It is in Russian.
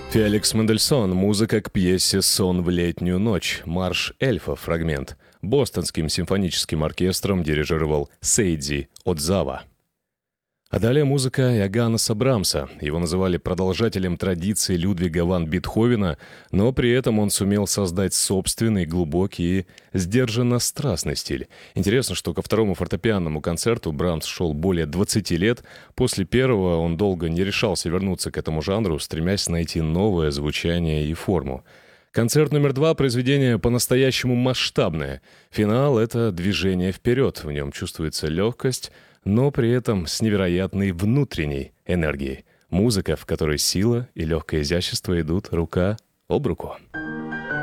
Феликс Мендельсон. Музыка к пьесе «Сон в летнюю ночь». Марш эльфов. Фрагмент. Бостонским симфоническим оркестром дирижировал Сейдзи Одзава. А далее музыка Иоганнеса Брамса. Его называли продолжателем традиции Людвига ван Бетховена, но при этом он сумел создать собственный, глубокий и сдержанно страстный стиль. Интересно, что ко второму фортепианному концерту Брамс шел более 20 лет. После первого он долго не решался вернуться к этому жанру, стремясь найти новое звучание и форму. Концерт номер 2 — произведение по-настоящему масштабное. Финал — это движение вперед, в нем чувствуется легкость, но при этом с невероятной внутренней энергией. Музыка, в которой сила и легкое изящество идут рука об руку.